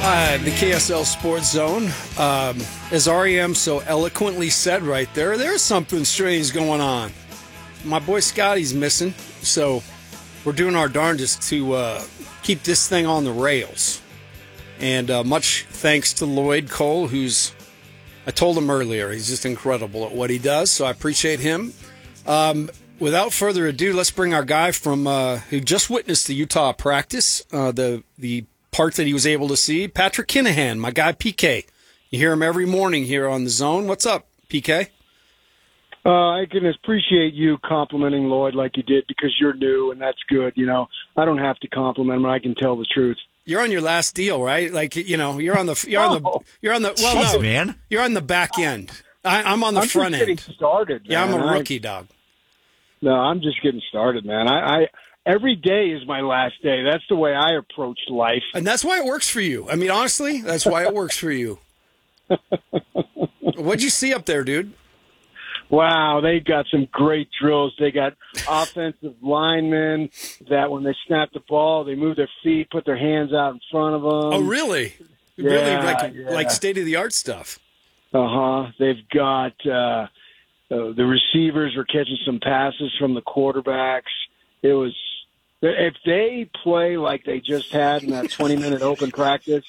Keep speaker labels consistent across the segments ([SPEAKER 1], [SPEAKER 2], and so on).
[SPEAKER 1] The KSL Sports Zone. As REM so eloquently said right there, there's something strange going on. My boy Scotty's missing, so we're doing our darndest to keep this thing on the rails. And much thanks to Lloyd Cole, I told him earlier, he's just incredible at what he does, so I appreciate him. Without further ado, let's bring our guy from who just witnessed the Utah practice, the part that he was able to see, Patrick Kinahan, my guy PK. You hear him every morning here on the Zone. What's up, PK?
[SPEAKER 2] I can appreciate you complimenting Lloyd like you did because you're new and that's good. You know, I don't have to compliment him. I can tell the truth.
[SPEAKER 1] You're on your last deal, right? Like, you know, you're on the
[SPEAKER 3] man.
[SPEAKER 1] You're on the back end. I'm on the front end.
[SPEAKER 2] I'm just getting started, man.
[SPEAKER 1] Yeah, I'm a rookie, dog.
[SPEAKER 2] No, I'm just getting started, man. I every day is my last day. That's the way I approach life.
[SPEAKER 1] And that's why it works for you. I mean, honestly, that's why it works for you. What'd you see up there, dude?
[SPEAKER 2] Wow, they got some great drills. They got offensive linemen that when they snap the ball, they move their feet, put their hands out in front of them.
[SPEAKER 1] Oh, really?
[SPEAKER 2] Yeah,
[SPEAKER 1] like state-of-the-art stuff.
[SPEAKER 2] They've got the receivers were catching some passes from the quarterbacks. It was if they play like they just had in that 20-minute open practice,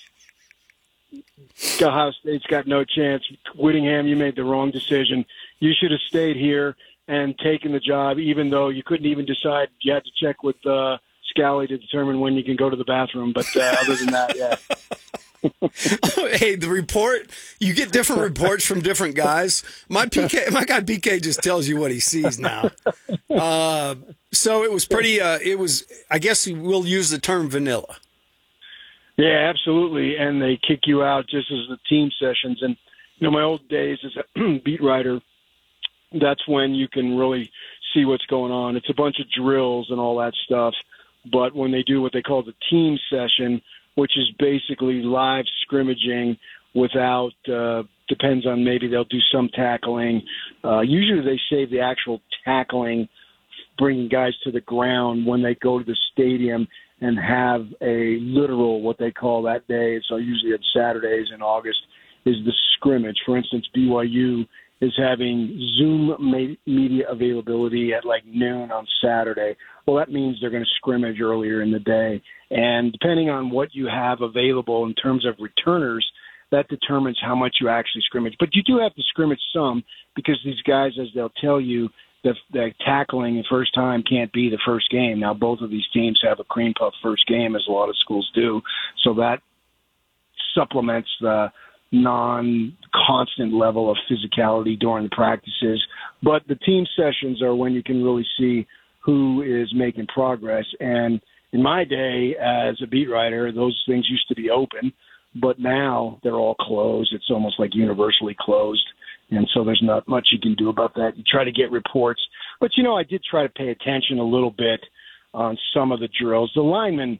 [SPEAKER 2] Ohio State's got no chance. Whittingham, you made the wrong decision. You should have stayed here and taken the job, even though you couldn't even decide. You had to check with Scally to determine when you can go to the bathroom. But other than that, yeah.
[SPEAKER 1] Hey, the report, you get different reports from different guys. My guy PK just tells you what he sees now. So it was pretty, I guess we'll use the term vanilla.
[SPEAKER 2] Yeah, absolutely. And they kick you out just as the team sessions. And, you know, my old days as a beat writer, that's when you can really see what's going on. It's a bunch of drills and all that stuff. But when they do what they call the team session, which is basically live scrimmaging without, depends on maybe they'll do some tackling. Usually they save the actual tackling, bringing guys to the ground when they go to the stadium and have a literal, what they call that day. So usually on Saturdays in August is the scrimmage. For instance, BYU is having Zoom media availability at like noon on Saturday. Well, that means they're going to scrimmage earlier in the day. And depending on what you have available in terms of returners, that determines how much you actually scrimmage. But you do have to scrimmage some because these guys, as they'll tell you, the tackling the first time can't be the first game. Now, both of these teams have a cream puff first game, as a lot of schools do. So that supplements the non-constant level of physicality during the practices. But the team sessions are when you can really see who is making progress. And in my day as a beat writer, those things used to be open, but now they're all closed. It's almost like universally closed. And so there's not much you can do about that. You try to get reports. But, you know, I did try to pay attention a little bit on some of the drills. The line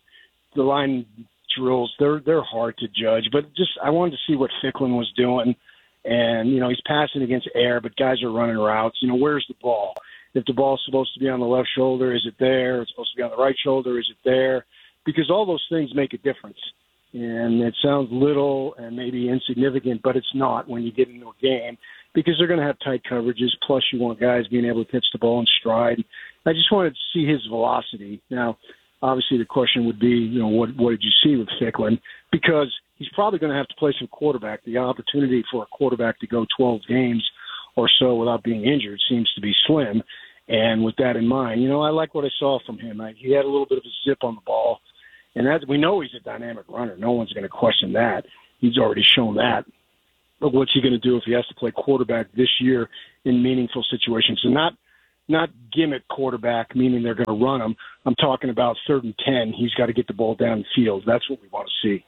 [SPEAKER 2] drills, they're hard to judge. But just I wanted to see what Ficklin was doing. And, you know, he's passing against air, but guys are running routes. You know, where's the ball? If the ball's supposed to be on the left shoulder, is it there? It's supposed to be on the right shoulder, is it there? Because all those things make a difference. And it sounds little and maybe insignificant, but it's not when you get into a game because they're going to have tight coverages. Plus, you want guys being able to pitch the ball in stride. I just wanted to see his velocity. Now, obviously, the question would be, you know, what did you see with Ficklin? Because he's probably going to have to play some quarterback. The opportunity for a quarterback to go 12 games or so without being injured seems to be slim. And with that in mind, you know, I like what I saw from him. He had a little bit of a zip on the ball. And that we know he's a dynamic runner. No one's going to question that. He's already shown that. But what's he going to do if he has to play quarterback this year in meaningful situations? And not gimmick quarterback, meaning they're going to run him. I'm talking about 3rd and 10. He's got to get the ball down the field. That's what we want to see.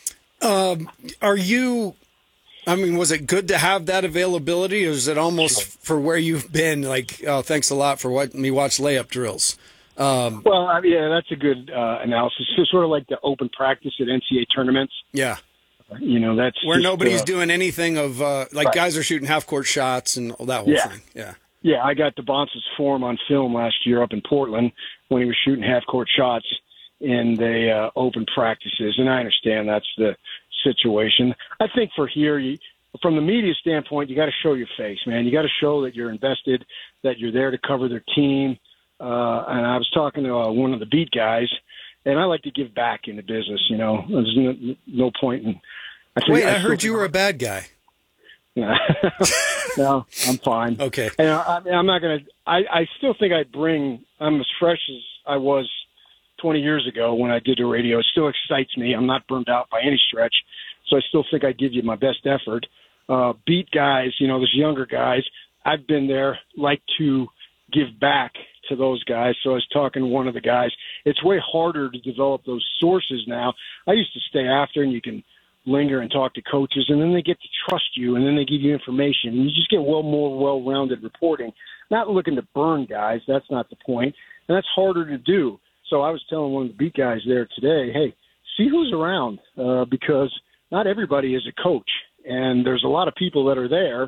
[SPEAKER 1] Was it good to have that availability, or is it almost for where you've been, like, oh, thanks a lot for letting me watch layup drills?
[SPEAKER 2] Yeah, that's a good analysis. It's sort of like the open practice at NCAA tournaments.
[SPEAKER 1] Yeah.
[SPEAKER 2] You know, that's
[SPEAKER 1] where
[SPEAKER 2] just,
[SPEAKER 1] nobody's doing anything of right. Guys are shooting half-court shots and all that whole thing. Yeah.
[SPEAKER 2] Yeah, I got DeBonce's form on film last year up in Portland when he was shooting half-court shots in the open practices. And I understand that's the situation. I think for here, from the media standpoint, you got to show your face, man. You got to show that you're invested, that you're there to cover their team. And I was talking to one of the beat guys, and I like to give back in the business. There's no point in.
[SPEAKER 1] I heard you were a bad guy.
[SPEAKER 2] No, I'm fine.
[SPEAKER 1] Okay.
[SPEAKER 2] And I'm not going to. I still think I'm as fresh as I was 20 years ago when I did the radio. It still excites me. I'm not burned out by any stretch. So I still think I give you my best effort. Beat guys, those younger guys, I've been there, like to give back to those guys. So I was talking to one of the guys. It's way harder to develop those sources now. I used to stay after, and you can linger and talk to coaches, and then they get to trust you, and then they give you information. And you just get more well-rounded reporting. Not looking to burn guys. That's not the point. And that's harder to do. So I was telling one of the beat guys there today, hey, see who's around, because not everybody is a coach. And there's a lot of people that are there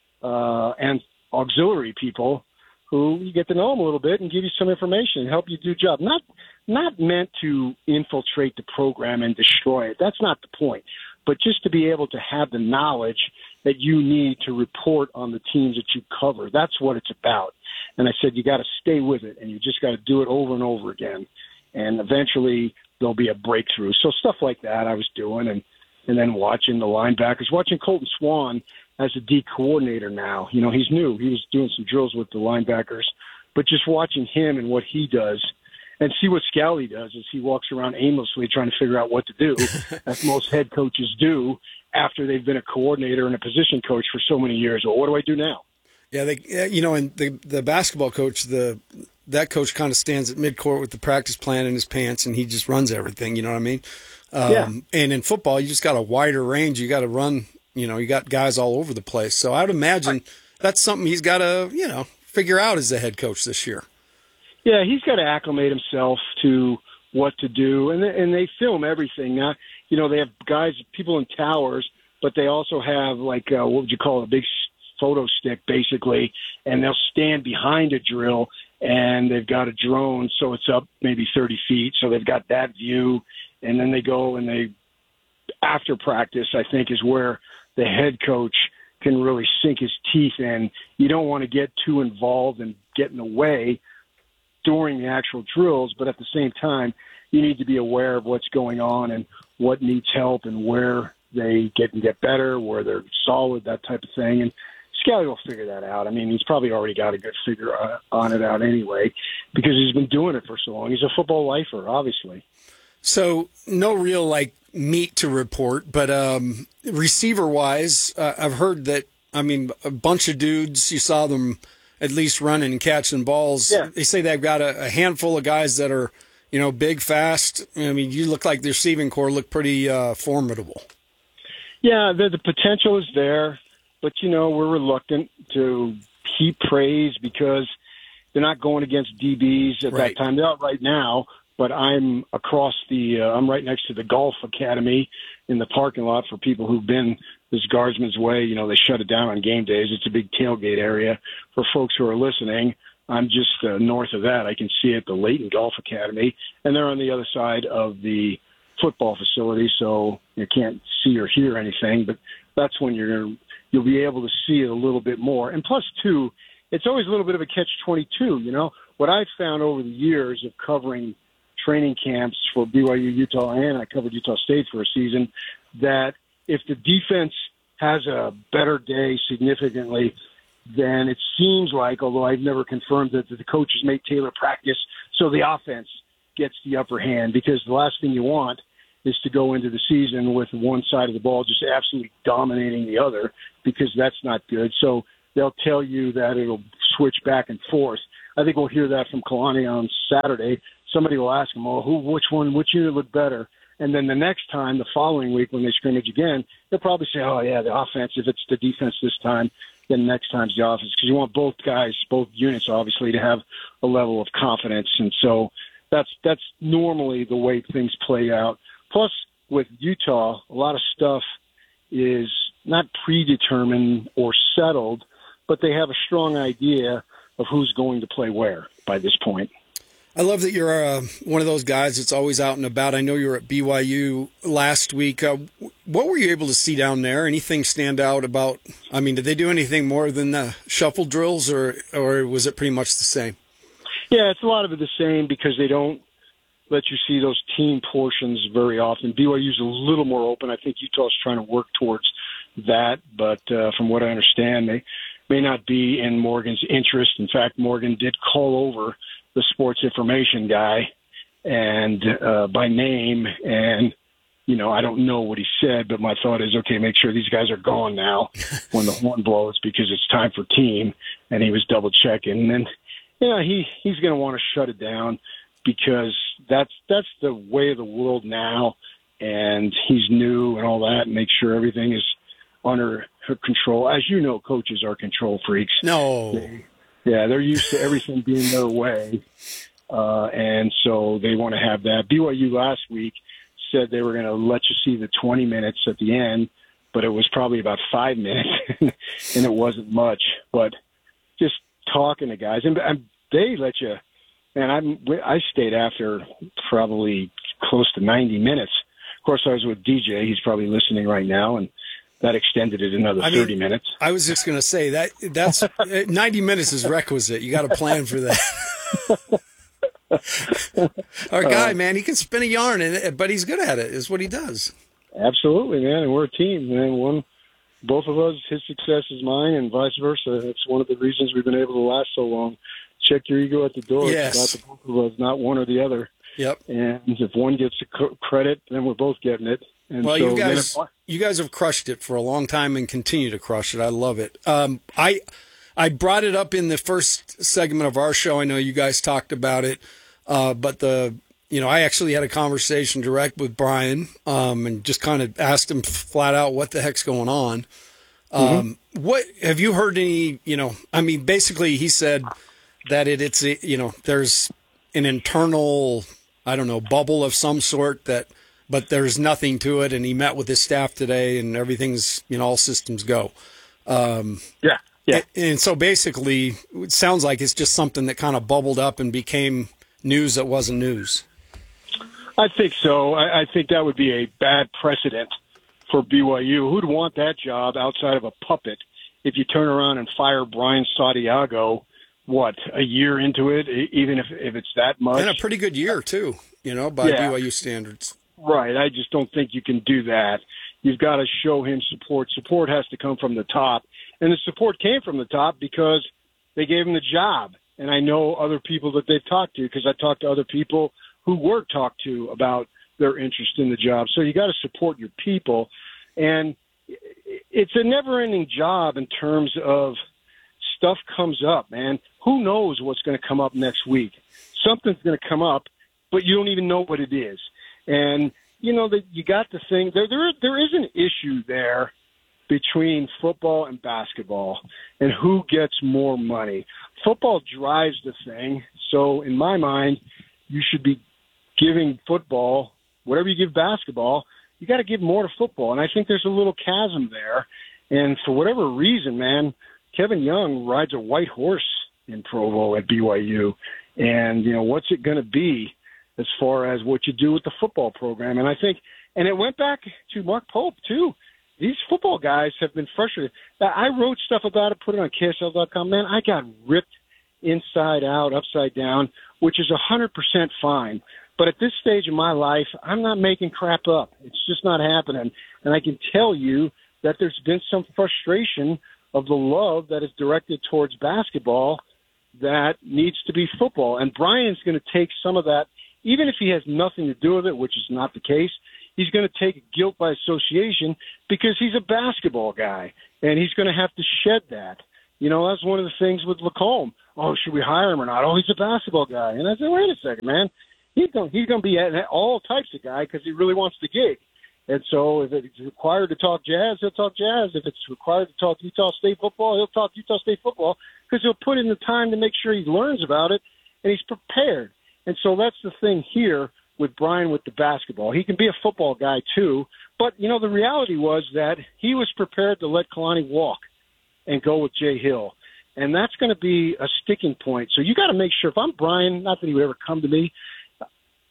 [SPEAKER 2] and auxiliary people who you get to know them a little bit and give you some information and help you do a job. Not meant to infiltrate the program and destroy it. That's not the point. But just to be able to have the knowledge that you need to report on the teams that you cover. That's what it's about. And I said, you got to stay with it, and you just got to do it over and over again. And eventually there'll be a breakthrough. So stuff like that I was doing, and then watching the linebackers, watching Colton Swan as a D coordinator now. He's new. He was doing some drills with the linebackers. But just watching him and what he does, and see what Scally does as he walks around aimlessly trying to figure out what to do, as most head coaches do after they've been a coordinator and a position coach for so many years. Well, what do I do now?
[SPEAKER 1] Yeah, and the basketball coach, that coach kind of stands at midcourt with the practice plan in his pants, and he just runs everything. You know what I mean?
[SPEAKER 2] Yeah.
[SPEAKER 1] And in football, you just got a wider range. You got to run. You got guys all over the place. So I would imagine that's something he's got to figure out as a head coach this year.
[SPEAKER 2] Yeah, he's got to acclimate himself to what to do, and they film everything. Now, they have people in towers, but they also have what would you call it, a big photo stick, basically, and they'll stand behind a drill, and they've got a drone, so it's up maybe 30 feet, so they've got that view, and then they go and after practice, I think, is where the head coach can really sink his teeth in. You don't want to get too involved and get in the way during the actual drills, but at the same time, you need to be aware of what's going on and what needs help and where they can get better, where they're solid, that type of thing. And Scally will figure that out. I mean, he's probably already got a good figure on it out anyway, because he's been doing it for so long. He's a football lifer, obviously.
[SPEAKER 1] So no real meat to report, but receiver-wise, I've heard that, a bunch of dudes, you saw them at least running and catching balls.
[SPEAKER 2] Yeah.
[SPEAKER 1] They say they've got a handful of guys that are, big, fast. You look like the receiving core look pretty formidable.
[SPEAKER 2] Yeah, the potential is there, but, we're reluctant to heap praise because they're not going against DBs at that time. They're out right now, but I'm I'm right next to the golf academy in the parking lot for people who've been this Guardsman's Way. They shut it down on game days. It's a big tailgate area for folks who are listening. I'm just north of that. I can see it, the Layton Golf Academy, and they're on the other side of the football facility, so you can't see or hear anything, but that's when you'll be able to see it a little bit more. And plus, too, it's always a little bit of a catch-22, What I've found over the years of covering training camps for BYU, Utah, and I covered Utah State for a season, that if the defense has a better day significantly, then it seems like, although I've never confirmed that the coaches make tailor practice so the offense gets the upper hand, because the last thing you want is to go into the season with one side of the ball just absolutely dominating the other, because that's not good. So they'll tell you that it'll switch back and forth. I think we'll hear that from Kalani on Saturday. Somebody will ask him, which unit looked better? And then the next time, the following week, when they scrimmage again, they'll probably say, the offense. If it's the defense this time, then next time's the offense. Because you want both units, obviously, to have a level of confidence. And so that's normally the way things play out. Plus, with Utah, a lot of stuff is not predetermined or settled, but they have a strong idea of who's going to play where by this point.
[SPEAKER 1] I love that you're one of those guys that's always out and about. I know you were at BYU last week. what were you able to see down there? Anything stand out about? I mean, did they do anything more than the shuffle drills, or was it pretty much the same?
[SPEAKER 2] Yeah, it's a lot of it the same because they don't let you see those team portions very often. BYU's a little more open. I think Utah's trying to work towards that, but from what I understand, they may not be in Morgan's interest. In fact, Morgan did call over the sports information guy and by name, and I don't know what he said, but my thought is, okay, make sure these guys are gone now when the horn blows because it's time for team. And he was double checking, and he's going to want to shut it down because that's the way of the world now, and he's new and all that, and make sure everything is under her control. As you know, coaches are control freaks.
[SPEAKER 1] No.
[SPEAKER 2] They're used to everything being their way, and so they want to have that. BYU last week said they were going to let you see the 20 minutes at the end, but it was probably about 5 minutes, and it wasn't much. But just talking to guys, and they let you. Man, I stayed after probably close to 90 minutes. Of course, I was with DJ. He's probably listening right now, and that extended it another 30 minutes.
[SPEAKER 1] I was just going to say that's 90 minutes is requisite. You got to plan for that. Our guy, man, he can spin a yarn, but he's good at it. Is what he does.
[SPEAKER 2] Absolutely, man. And we're a team, man. Both of us, his success is mine, and vice versa. That's one of the reasons we've been able to last so long. Check your ego at the door.
[SPEAKER 1] Yes.
[SPEAKER 2] It's not the both of us, not one or the other.
[SPEAKER 1] Yep.
[SPEAKER 2] And if one gets the credit, then we're both getting it. And
[SPEAKER 1] well,
[SPEAKER 2] so
[SPEAKER 1] you guys have crushed it for a long time and continue to crush it. I love it. I brought it up in the first segment of our show. I know you guys talked about it, but I actually had a conversation direct with Brian and just kind of asked him flat out what the heck's going on. What have you heard any? Basically he said that it's there's an internal, I don't know, bubble of some sort but there's nothing to it. And he met with his staff today, and everything's all systems go.
[SPEAKER 2] Yeah.
[SPEAKER 1] And so basically, it sounds like it's just something that kind of bubbled up and became news that wasn't news.
[SPEAKER 2] I think so. I think that would be a bad precedent for BYU. Who'd want that job outside of a puppet if you turn around and fire Brian Santiago, a year into it, even if it's that much?
[SPEAKER 1] And a pretty good year, too, by BYU standards.
[SPEAKER 2] Right. I just don't think you can do that. You've got to show him support. Support has to come from the top. And the support came from the top because they gave him the job. And I know other people that they've talked to because I talked to other people who were talked to about their interest in the job. So you got to support your people. And it's a never-ending job in terms of stuff comes up, man. Who knows what's going to come up next week? Something's going to come up, but you don't even know what it is. And, you got the thing. There is an issue there between football and basketball and who gets more money. Football drives the thing. So in my mind, you should be giving football, whatever you give basketball, you got to give more to football. And I think there's a little chasm there. And for whatever reason, man, Kevin Young rides a white horse in Provo at BYU. And, what's it going to be as far as what you do with the football program? And I think, and it went back to Mark Pope, too. These football guys have been frustrated. I wrote stuff about it, put it on KSL.com. Man, I got ripped inside out, upside down, which is 100% fine. But at this stage of my life, I'm not making crap up. It's just not happening. And I can tell you that there's been some frustration of the love that is directed towards basketball that needs to be football. And Brian's going to take some of that, even if he has nothing to do with it, which is not the case. He's going to take guilt by association because he's a basketball guy, and he's going to have to shed that. That's one of the things with Lacombe. Oh, should we hire him or not? Oh, he's a basketball guy. And I said, wait a second, man. He's going to be all types of guy because he really wants the gig. And so if it's required to talk Jazz, he'll talk Jazz. If it's required to talk Utah State football, he'll talk Utah State football because he'll put in the time to make sure he learns about it and he's prepared. And so that's the thing here with Brian with the basketball. He can be a football guy too, but the reality was that he was prepared to let Kalani walk and go with Jay Hill. And that's going to be a sticking point. So you got to make sure, if I'm Brian, not that he would ever come to me,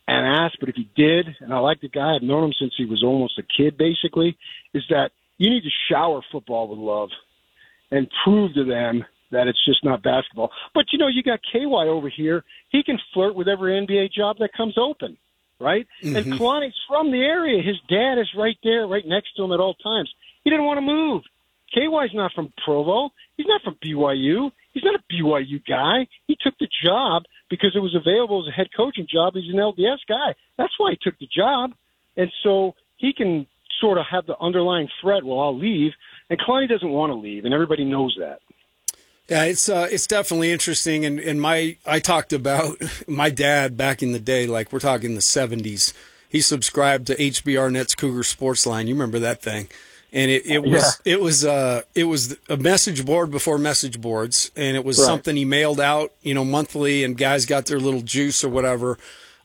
[SPEAKER 2] and asked, but if he did, and I like the guy, I've known him since he was almost a kid, basically, is that you need to shower football with love and prove to them that it's just not basketball. But, you got KY over here. He can flirt with every NBA job that comes open, right? Mm-hmm. And Kalani's from the area. His dad is right there, right next to him at all times. He didn't want to move. KY's not from Provo. He's not from BYU. He's not a BYU guy. He took the job because it was available as a head coaching job. He's an LDS guy. That's why he took the job. And so he can sort of have the underlying threat, well, I'll leave. And Kalani doesn't want to leave, and everybody knows that.
[SPEAKER 1] Yeah, it's definitely interesting. And I talked about my dad back in the day, like we're talking the 70s. He subscribed to HBR-Net's Cougar Sports Line. You remember that thing? And it was a message board before message boards, and it was something he mailed out, monthly, and guys got their little juice or whatever.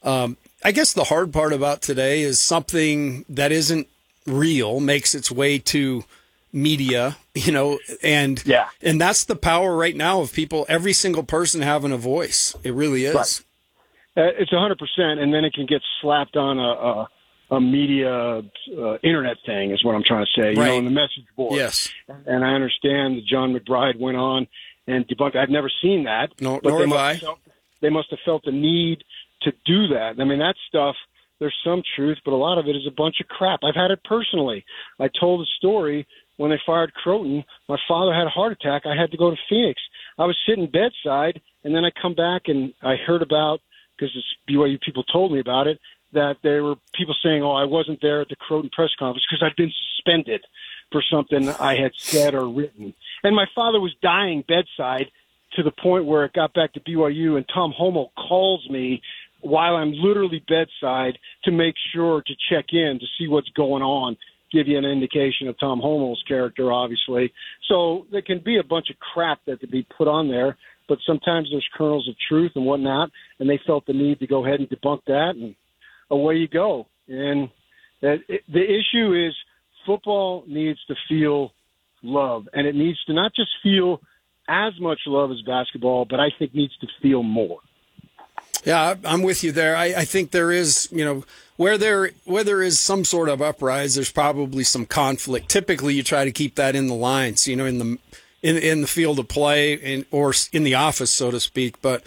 [SPEAKER 1] I guess the hard part about today is something that isn't real makes its way to media, and that's the power right now of people, every single person having a voice. It really is.
[SPEAKER 2] Right. It's 100%, and then it can get slapped on a media internet thing is what I'm trying to say, on the message board.
[SPEAKER 1] Yes.
[SPEAKER 2] And I understand that John McBride went on and debunked. I've never seen that.
[SPEAKER 1] No, nor have I.
[SPEAKER 2] They must have felt the need to do that. I mean, that stuff, there's some truth, but a lot of it is a bunch of crap. I've had it personally. I told a story when they fired Croton. My father had a heart attack. I had to go to Phoenix. I was sitting bedside, and then I come back and I heard about, because BYU people told me about it, that there were people saying, I wasn't there at the Croton press conference because I'd been suspended for something I had said or written. And my father was dying bedside to the point where it got back to BYU, and Tom Homo calls me while I'm literally bedside to make sure to check in to see what's going on, give you an indication of Tom Homo's character, obviously. So there can be a bunch of crap that could be put on there, but sometimes there's kernels of truth and whatnot, and they felt the need to go ahead and debunk that, and away you go. And the issue is football needs to feel love, and it needs to not just feel as much love as basketball, but I think needs to feel more.
[SPEAKER 1] Yeah, I'm with you there. I think there is, where there is some sort of uprise, there's probably some conflict. Typically, you try to keep that in the lines, in the field of play or in the office, so to speak. But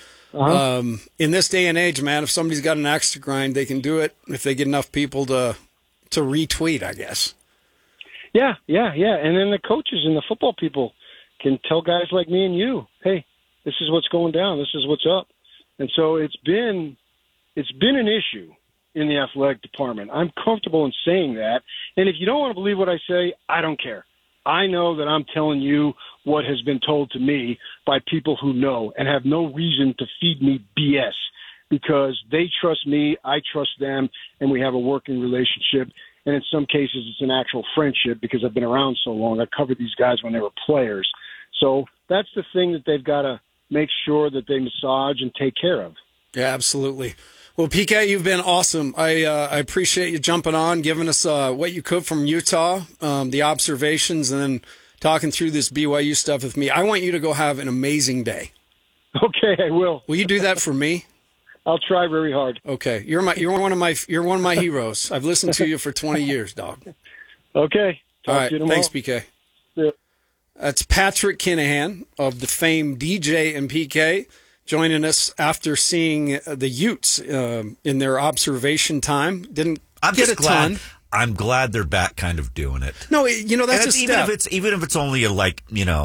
[SPEAKER 1] in this day and age, man, if somebody's got an axe to grind, they can do it if they get enough people to retweet, I guess.
[SPEAKER 2] Yeah. And then the coaches and the football people can tell guys like me and you, hey, this is what's going down. This is what's up. And so it's been an issue in the athletic department. I'm comfortable in saying that. And if you don't want to believe what I say, I don't care. I know that I'm telling you what has been told to me by people who know and have no reason to feed me BS, because they trust me, I trust them, and we have a working relationship. And in some cases, it's an actual friendship because I've been around so long. I covered these guys when they were players. So that's the thing that they've got to make sure that they massage and take care of.
[SPEAKER 1] Yeah, absolutely. Well, PK, you've been awesome. I appreciate you jumping on, giving us what you could from Utah, the observations, and then talking through this BYU stuff with me. I want you to go have an amazing day.
[SPEAKER 2] Okay, I will.
[SPEAKER 1] Will you do that for me?
[SPEAKER 2] I'll try very hard.
[SPEAKER 1] Okay, you're one of my heroes. I've listened to you for 20 years, dog.
[SPEAKER 2] Okay.
[SPEAKER 1] All right. Thanks, PK.
[SPEAKER 2] Yeah.
[SPEAKER 1] That's Patrick Kinahan of the famed DJ and PK joining us after seeing the Utes in their observation time. Didn't get a ton.
[SPEAKER 3] I'm glad they're back, kind of doing it.
[SPEAKER 1] No, that's a step.
[SPEAKER 3] Even if it's only like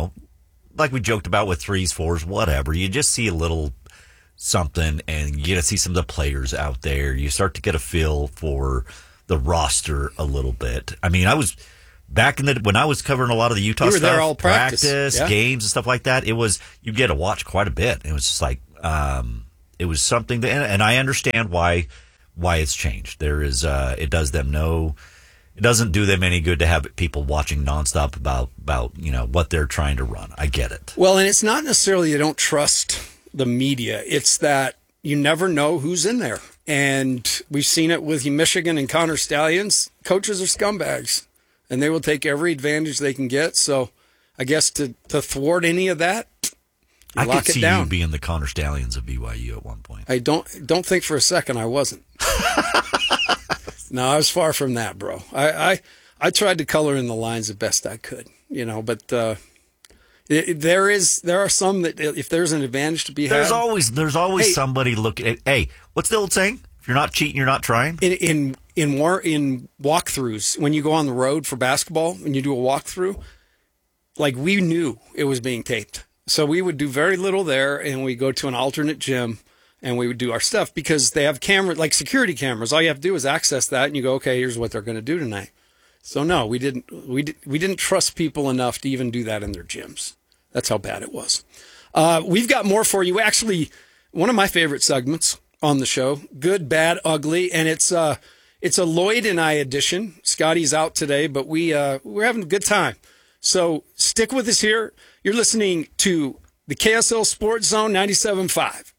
[SPEAKER 3] we joked about with 3s, 4s, whatever. You just see a little something, and you get to see some of the players out there. You start to get a feel for the roster a little bit. I mean, I was back when I was covering a lot of the Utah stuff,
[SPEAKER 1] there all
[SPEAKER 3] practice games and stuff like that. It was, you get to watch quite a bit. It was just like it was something that, and I understand why it's changed. There is it doesn't do them any good to have people watching nonstop about what they're trying to run. I get it.
[SPEAKER 1] Well, and it's not necessarily you don't trust the media. It's that you never know who's in there. And we've seen it with Michigan and Connor Stallions. Coaches are scumbags, and they will take every advantage they can get. So I guess to thwart any of that,
[SPEAKER 3] I
[SPEAKER 1] lock
[SPEAKER 3] could
[SPEAKER 1] it
[SPEAKER 3] see
[SPEAKER 1] down.
[SPEAKER 3] you being the Connor Stallions of BYU at one point.
[SPEAKER 1] I don't think for a second I wasn't. No, I was far from that, bro. I tried to color in the lines the best I could, but there are some that if there's an advantage to be had.
[SPEAKER 3] There's always somebody looking at, hey, what's the old saying? If you're not cheating, you're not trying.
[SPEAKER 1] In walkthroughs, when you go on the road for basketball, when you do a walkthrough, like we knew it was being taped. So we would do very little there, and we go to an alternate gym, and we would do our stuff because they have cameras, like security cameras. All you have to do is access that, and you go, okay, here's what they're going to do tonight. So no, we didn't trust people enough to even do that in their gyms. That's how bad it was. We've got more for you. Actually, one of my favorite segments on the show, Good, Bad, Ugly, and it's a Lloyd and I edition. Scotty's out today, but we're having a good time. So stick with us here. You're listening to the KSL Sports Zone 97.5.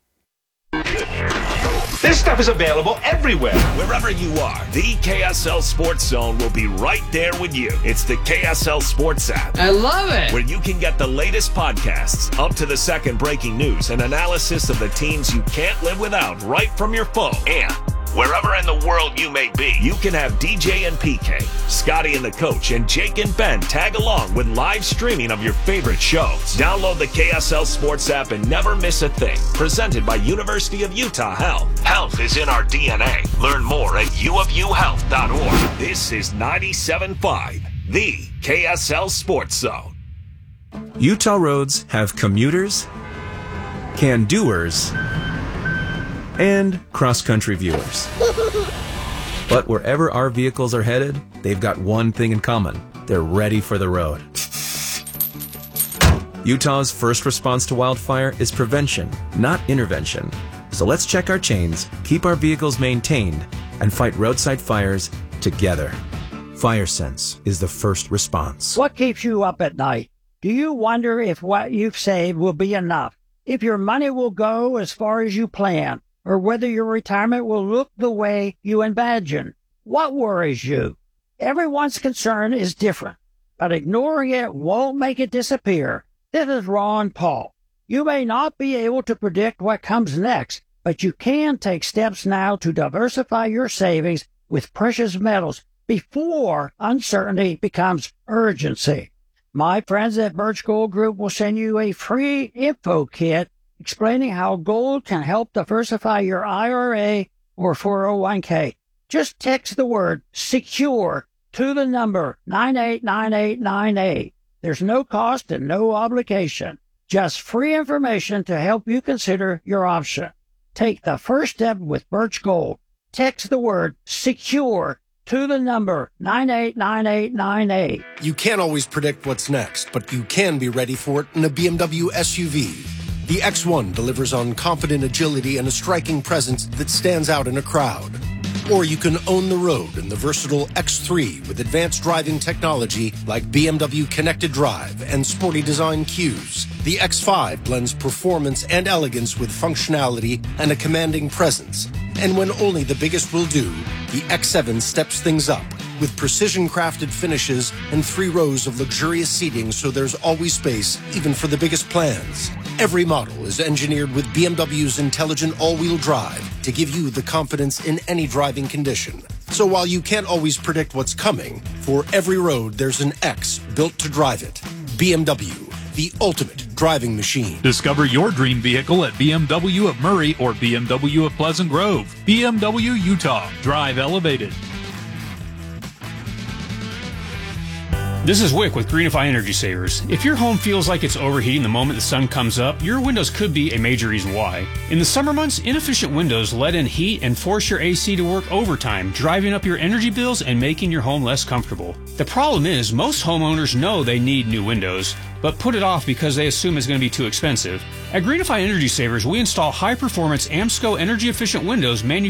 [SPEAKER 4] This stuff is available everywhere. Wherever you are, the KSL Sports Zone will be right there with you. It's the KSL Sports app.
[SPEAKER 5] I love it.
[SPEAKER 4] Where you can get the latest podcasts, up to the second breaking news, and analysis of the teams you can't live without right from your phone. And wherever in the world you may be, you can have DJ and PK, Scotty and the coach, and Jake and Ben tag along with live streaming of your favorite shows. Download the KSL Sports app and never miss a thing. Presented by University of Utah Health. Health is in our DNA. Learn more at uofuhealth.org. This is 97.5, the KSL Sports Zone.
[SPEAKER 6] Utah roads have commuters, can-doers, and cross-country viewers. But wherever our vehicles are headed, they've got one thing in common. They're ready for the road. Utah's first response to wildfire is prevention, not intervention. So let's check our chains, keep our vehicles maintained, and fight roadside fires together. FireSense is the first response.
[SPEAKER 5] What keeps you up at night? Do you wonder if what you've saved will be enough? If your money will go as far as you plan? Or whether your retirement will look the way you imagine? What worries you? Everyone's concern is different, but ignoring it won't make it disappear. This is Ron Paul. You may not be able to predict what comes next, but you can take steps now to diversify your savings with precious metals before uncertainty becomes urgency. My friends at Birch Gold Group will send you a free info kit explaining how gold can help diversify your IRA or 401k. Just text the word SECURE to the number 989898. There's no cost and no obligation. Just free information to help you consider your option. Take the first step with Birch Gold. Text the word SECURE to the number 989898.
[SPEAKER 7] You can't always predict what's next, but you can be ready for it in a BMW SUV. The X1 delivers on confident agility and a striking presence that stands out in a crowd. Or you can own the road in the versatile X3 with advanced driving technology like BMW Connected Drive and sporty design cues. The X5 blends performance and elegance with functionality and a commanding presence. And when only the biggest will do, the X7 steps things up with precision-crafted finishes and 3 rows of luxurious seating so there's always space, even for the biggest plans. Every model is engineered with BMW's intelligent all-wheel drive to give you the confidence in any driving condition. So while you can't always predict what's coming, for every road there's an X built to drive it. BMW, the ultimate driving machine.
[SPEAKER 8] Discover your dream vehicle at BMW of Murray or BMW of Pleasant Grove. BMW Utah. Drive elevated.
[SPEAKER 9] This is Wick with Greenify Energy Savers. If your home feels like it's overheating the moment the sun comes up, your windows could be a major reason why. In the summer months, inefficient windows let in heat and force your AC to work overtime, driving up your energy bills and making your home less comfortable. The problem is, most homeowners know they need new windows, but put it off because they assume it's going to be too expensive. At Greenify Energy Savers, we install high-performance AMSCO energy-efficient windows manufactured